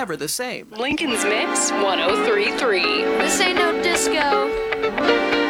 never the same. Lincoln's Mix 1033. This ain't no disco.